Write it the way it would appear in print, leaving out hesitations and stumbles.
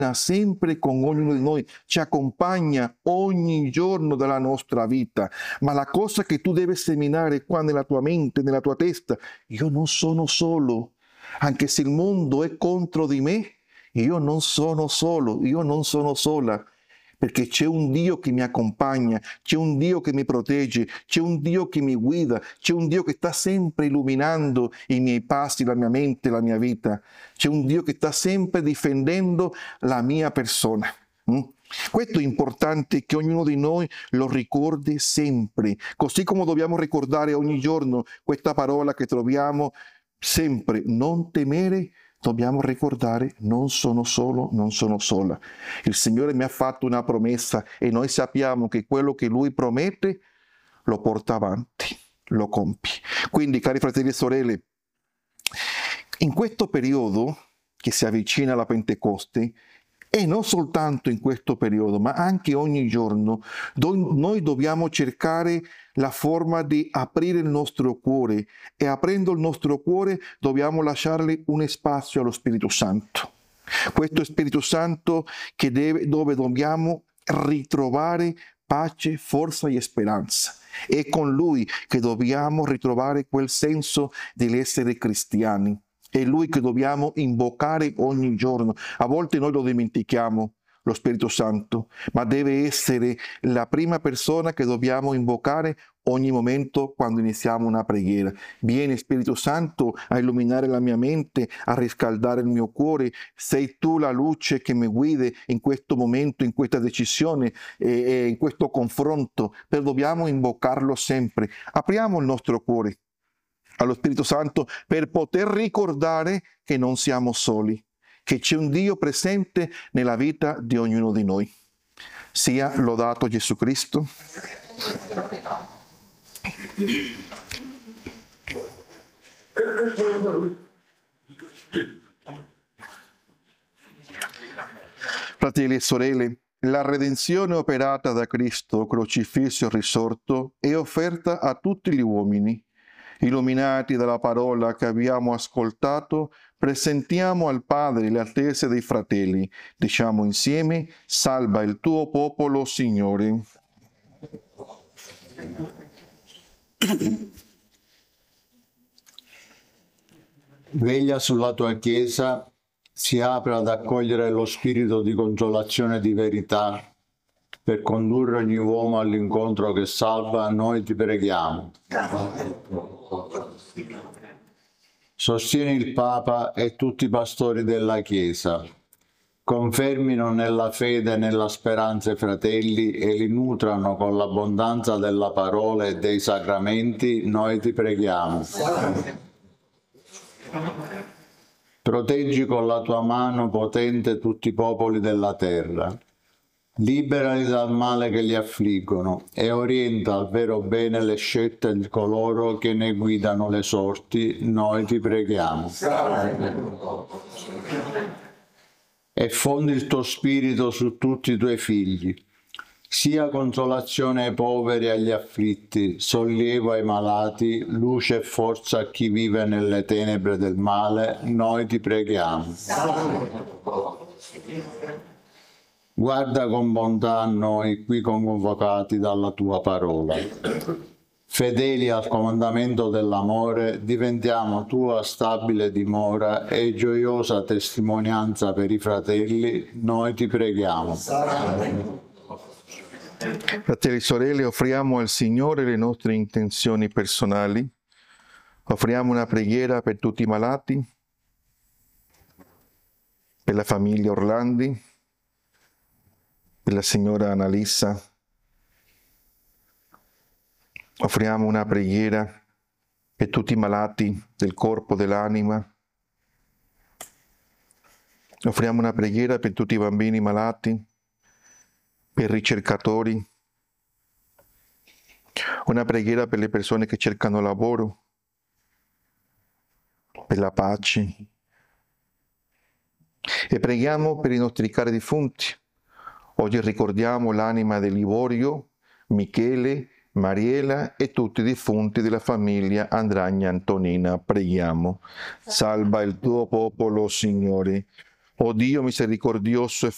sempre con ognuno di noi, ci accompagna ogni giorno della nostra vita. Ma la cosa che tu devi seminare qua nella tua mente, nella tua testa: io non sono solo, anche se il mondo è contro di me, io non sono solo, io non sono sola, perché c'è un Dio che mi accompagna, c'è un Dio che mi protegge, c'è un Dio che mi guida, c'è un Dio che sta sempre illuminando i miei passi, la mia mente, la mia vita. C'è un Dio che sta sempre difendendo la mia persona. Questo è importante che ognuno di noi lo ricordi sempre, così come dobbiamo ricordare ogni giorno questa parola che troviamo sempre: non temere. Dobbiamo ricordare: non sono solo, non sono sola. Il Signore mi ha fatto una promessa e noi sappiamo che quello che Lui promette lo porta avanti, lo compie. Quindi, cari fratelli e sorelle, in questo periodo che si avvicina alla Pentecoste, e non soltanto in questo periodo, ma anche ogni giorno, noi dobbiamo cercare la forma di aprire il nostro cuore, e aprendo il nostro cuore dobbiamo lasciarle un spazio allo Spirito Santo. Questo Spirito Santo dove dobbiamo ritrovare pace, forza e speranza. È con Lui che dobbiamo ritrovare quel senso dell'essere cristiani. È Lui che dobbiamo invocare ogni giorno. A volte noi lo dimentichiamo, lo Spirito Santo, ma deve essere la prima persona che dobbiamo invocare ogni momento quando iniziamo una preghiera. Vieni, Spirito Santo, a illuminare la mia mente, a riscaldare il mio cuore. Sei tu la luce che mi guidi in questo momento, in questa decisione e in questo confronto. Però dobbiamo invocarlo sempre. Apriamo il nostro cuore allo Spirito Santo per poter ricordare che non siamo soli, che c'è un Dio presente nella vita di ognuno di noi. Sia lodato Gesù Cristo. Fratelli e sorelle, la redenzione operata da Cristo, crocifisso e risorto, è offerta a tutti gli uomini. Illuminati dalla parola che abbiamo ascoltato, presentiamo al Padre le attese dei fratelli. Diciamo insieme: salva il tuo popolo, Signore. Veglia sulla tua Chiesa, si apre ad accogliere lo spirito di consolazione e di verità per condurre ogni uomo all'incontro che salva. Noi ti preghiamo. Sostieni il Papa e tutti i pastori della Chiesa. Confermino nella fede e nella speranza i fratelli e li nutrano con l'abbondanza della parola e dei sacramenti. Noi ti preghiamo. Proteggi con la tua mano potente tutti i popoli della terra. Liberali dal male che li affliggono e orienta al vero bene le scelte di coloro che ne guidano le sorti. Noi ti preghiamo. E fondi il tuo spirito su tutti i tuoi figli. Sia consolazione ai poveri e agli afflitti, sollievo ai malati, luce e forza a chi vive nelle tenebre del male. Noi ti preghiamo. Guarda con bontà a noi qui convocati dalla tua parola. Fedeli al comandamento dell'amore, diventiamo tua stabile dimora e gioiosa testimonianza per i fratelli. Noi ti preghiamo. Fratelli e sorelle, offriamo al Signore le nostre intenzioni personali. Offriamo una preghiera per tutti i malati, per la famiglia Orlandi, per la signora Annalisa. Offriamo una preghiera per tutti i malati del corpo, dell'anima. Offriamo una preghiera per tutti i bambini malati, per i ricercatori. Una preghiera per le persone che cercano lavoro, per la pace. E preghiamo per i nostri cari defunti. Oggi ricordiamo l'anima di Liborio, Michele, Mariela e tutti i defunti della famiglia Andragna Antonina. Preghiamo. Salva il tuo popolo, Signore. O Dio misericordioso e